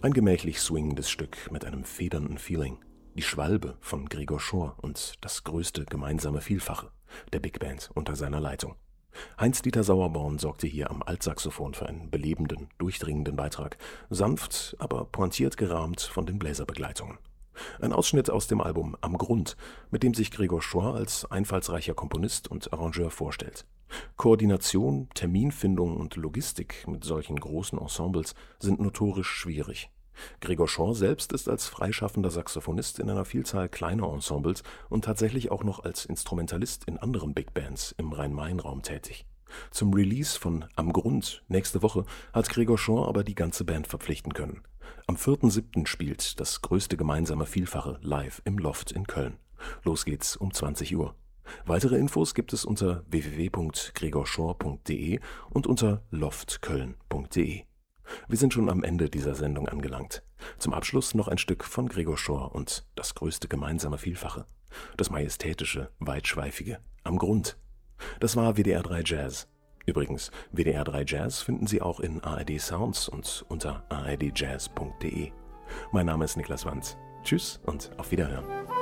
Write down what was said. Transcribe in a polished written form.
Ein gemächlich swingendes Stück mit einem federnden Feeling. Die Schwalbe von Gregor Schor und das größte gemeinsame Vielfache der Big Band unter seiner Leitung. Heinz-Dieter Sauerborn sorgte hier am Altsaxophon für einen belebenden, durchdringenden Beitrag, sanft, aber pointiert gerahmt von den Bläserbegleitungen. Ein Ausschnitt aus dem Album Am Grund, mit dem sich Gregor Schor als einfallsreicher Komponist und Arrangeur vorstellt. Koordination, Terminfindung und Logistik mit solchen großen Ensembles sind notorisch schwierig. Gregor Schor selbst ist als freischaffender Saxophonist in einer Vielzahl kleiner Ensembles und tatsächlich auch noch als Instrumentalist in anderen Big Bands im Rhein-Main-Raum tätig. Zum Release von Am Grund nächste Woche hat Gregor Schor aber die ganze Band verpflichten können. Am 4.7. spielt das größte gemeinsame Vielfache live im Loft in Köln. Los geht's um 20 Uhr. Weitere Infos gibt es unter www.gregorschor.de und unter loftköln.de. Wir sind schon am Ende dieser Sendung angelangt. Zum Abschluss noch ein Stück von Gregor Schor und das größte gemeinsame Vielfache. Das majestätische, weitschweifige Am Grund. Das war WDR 3 Jazz. Übrigens, WDR 3 Jazz finden Sie auch in ARD Sounds und unter ardjazz.de. Mein Name ist Niklas Wandt. Tschüss und auf Wiederhören.